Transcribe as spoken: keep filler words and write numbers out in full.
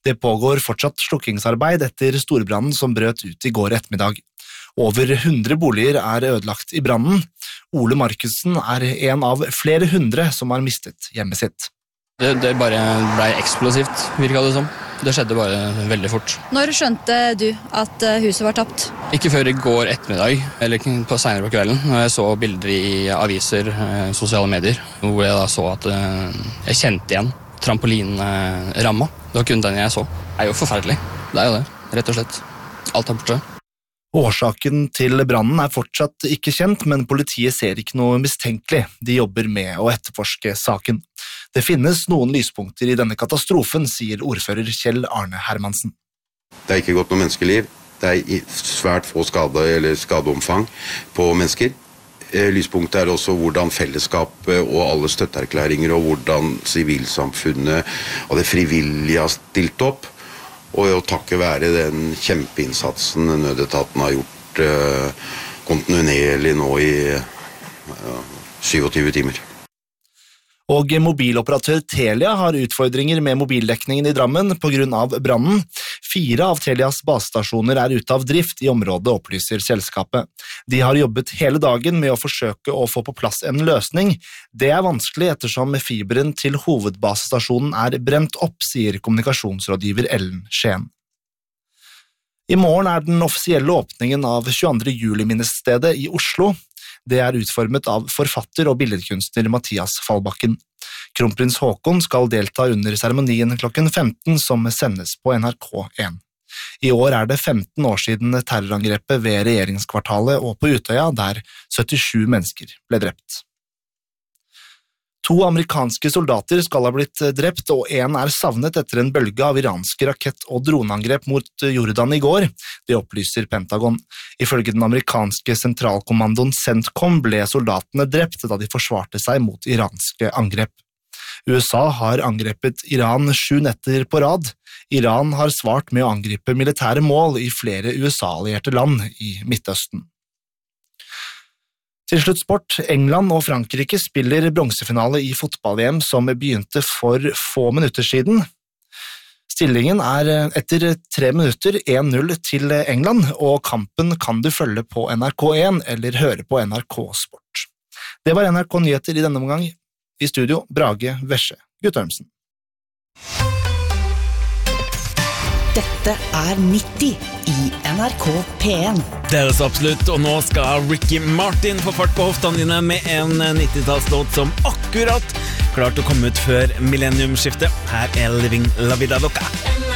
Det pågår fortsatt slukkingsarbeid etter storbrannen som brøt ut i går ettermiddag. Over hundre boliger er ødelagt i brannen. Ole Markussen er en av flere hundre som har mistet hjemmet sitt. Det, det bare ble eksplosivt, virket det som. Det skjedde bare veldig fort. Når skjønte du at huset var tapt? Ikke før i går ettermiddag, eller på senere på kvelden, når jeg så bilder i aviser, sosiale medier, hvor jeg da så at jeg kjente igjen trampolinramma. Det var kun den jeg så. Det er jo forferdelig. Det er jo det, rett og slett. Alt er borte. Årsaken til brannen er fortsatt ikke kjent, men politiet ser ikke noe mistenkelig. De jobber med å etterforske saken. Det finnes noen lyspunkter i denne katastrofen, sier ordfører Kjell Arne Hermansen. Det er ikke gått noe menneskeliv. Det er svært få skade eller skadeomfang på mennesker. Lyspunktet er også hvordan fellesskapet og alle støtteerklæringer og hvordan sivilsamfunnet og det frivillige har stilt opp. Og å takke være den kjempeinnsatsen nødetaten har gjort uh, kontinuerlig nå i uh, syvogtyve timer. Og mobiloperatør Telia har utfordringer med mobildekningen i Drammen på grunn av brannen. Fire av Telias basestasjoner er ute av drift i området, opplyser selskapet. De har jobbet hele dagen med å forsøke å få på plass en løsning. Det er vanskelig ettersom fiberen til hovedbasestasjonen er brent opp, sier kommunikasjonsrådgiver Ellen Skien. I morgen er den offisielle åpningen av tjueandre juli-minnestedet i Oslo. Det er utformet av forfatter og billedkunstner Mathias Fallbakken. Kronprins Haakon skal delta under seremonien klokken femten som sendes på N R K én. I år er det femten år siden terrorangrepet ved regjeringskvartalet og på Utøya, der syttisju mennesker ble drept. To amerikanske soldater skal ha blitt drept, og en er savnet etter en bølge av iranske rakett- og droneangrep mot Jordan i går. Det opplyser Pentagon. Ifølge den amerikanske sentralkommandoen CENTCOM ble soldatene drept da de forsvarte seg mot iranske angrep. U S A har angrepet Iran sju netter på rad. Iran har svart med å angripe militære mål i flere U S A-allierte land i Midtøsten. Til slutt sport. England og Frankrike spiller bronsefinale i fotball-V M som begynte for få minutter siden. Stillingen er etter tre minutter én null til England, og kampen kan du følge på N R K én eller høre på N R K Sport. Det var N R K Nyheter i denne omgang. I studio, Brage Vesje Guttormsen. Dette er nitti i N R K P én. Det er det så absolutt, og nå skal Ricky Martin få fart på hoftene dine med en nittitallslåt som akkurat klarte å komme ut før millenniumsskiftet. Her er Living La Vida Loca.